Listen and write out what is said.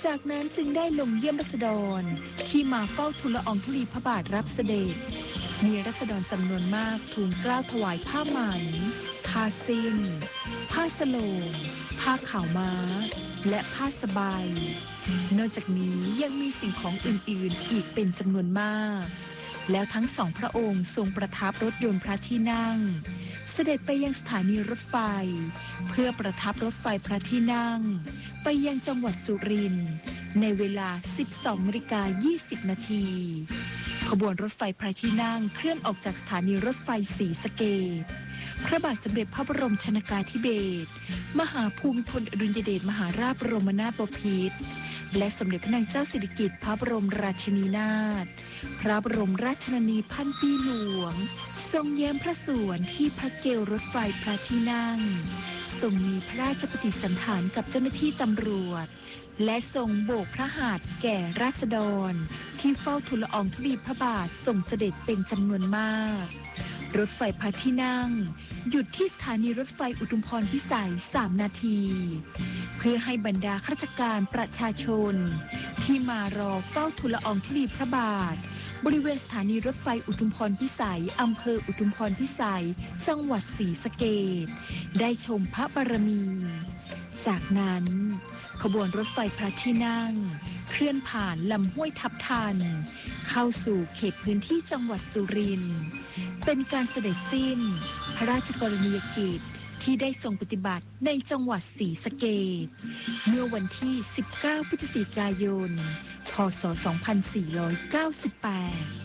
จากนั้นจึงได้ลงเยี่ยมราษฎรที่มาเฝ้าทูลละอองธุลีพระบาทรับเสด็จมีราษฎรจำนวนมากทูลเกล้าถวายผ้าไหมผ้าสิ้นผ้าสโลงผ้าขาวม้าและผ้าสบายนอกจากนี้ยังมีสิ่งของอื่นๆอีกเป็นจำนวนมากแล้วทั้งสองพระองค์ทรงประทับรถยนต์พระที่นั่งเสด็จไปยังสถานีรถไฟเพื่อประทับรถไฟพระที่นั่งไปยังจังหวัดสุรินทร์ในเวลา 12:20 นาทีขบวนรถไฟพระที่นั่งเคลื่อนออกจากสถานีรถไฟศรีสะเกษพระบาทสมเด็จพระบรมชนกาธิเบศรมหาภูมิพลอดุลยเดชมหาราชบรมนาถบพิตรและสมเด็จพระนางเจ้าสิริกิติ์พระบรมราชินีนาถพระบรมราชชนนีพันปีหลวงทรงแย้มพระสวนที่พระเกศรถไฟพระที่นั่งทรงมีพระราชปฏิสันถานกับเจ้าหน้าที่ตำรวจและทรงโบกพระหัตถ์แก่ราษฎรที่เฝ้าทูลละอองธุลีพระบาทส่งเสด็จเป็นจำนวนมากรถไฟพระที่นั่งหยุดที่สถานีรถไฟอุทุมพรพิสัย3 นาทีเพื่อให้บรรดาข้าราชการประชาชนที่มารอเฝ้าทูลละอองธุลีพระบาทบริเวณสถานีรถไฟอุทุมพรพิสัยอำเภออุทุมพรพิสัยจังหวัดศรีสะเกษได้ชมพระบารมีจากนั้นขบวนรถไฟพระที่นั่งเคลื่อนผ่านลำห้วยทับทันเข้าสู่เขตพื้นที่จังหวัดสุรินทร์เป็นการเสด็จสิ้นพระราชกรณียกิจที่ได้ทรงปฏิบัติในจังหวัดศรีสะเกษเมื่อวันที่ 19 พฤศจิกายน พ.ศ. 2498